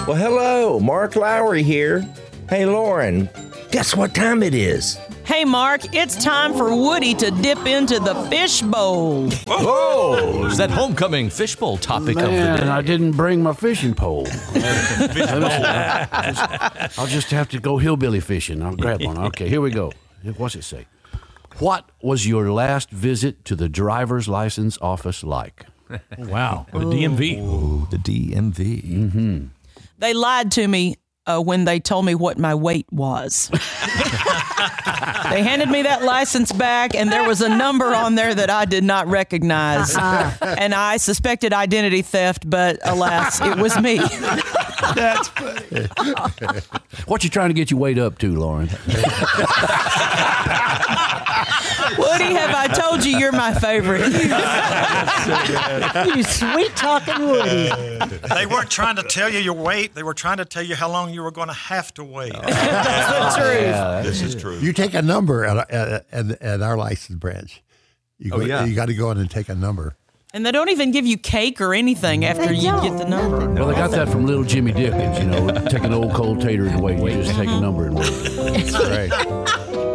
Well, hello, Mark Lowry here. Hey, Lauren, guess what time it is? Hey, Mark, it's time for Woody to dip into the fishbowl. Whoa! Is that homecoming fishbowl topic of the day? I didn't bring my fishing pole. I'll just have to go hillbilly fishing. I'll grab one. Okay, here we go. What's it say? What was your last visit to the driver's license office like? Wow. The DMV. Oh, the DMV. Mm-hmm. They lied to me when they told me what my weight was. They handed me that license back, and there was a number on there that I did not recognize. And I suspected identity theft, but alas, it was me. That's funny. What you trying to get your weight up to, Lauren? Woody, have I told you you're my favorite? You sweet-talking Woody. They weren't trying to tell you your weight. They were trying to tell you how long you were going to have to wait. That's the truth. Yeah, This is true. You take a number at our license branch. You got to go in and take a number. And they don't even give you cake or anything after you get the number. Well, they got that from Little Jimmy Dickens, take an old cold tater and wait. You just take a number and wait. Right.